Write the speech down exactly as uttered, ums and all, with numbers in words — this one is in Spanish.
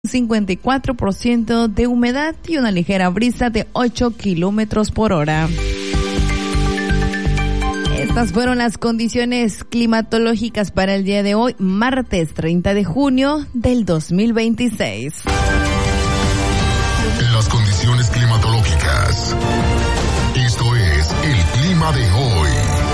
cincuenta y cuatro por ciento de humedad y una ligera brisa de ocho kilómetros por hora. Estas fueron las condiciones climatológicas para el día de hoy, martes treinta de junio del dos mil veintiséis. Las condiciones climatológicas. Esto es el clima de hoy.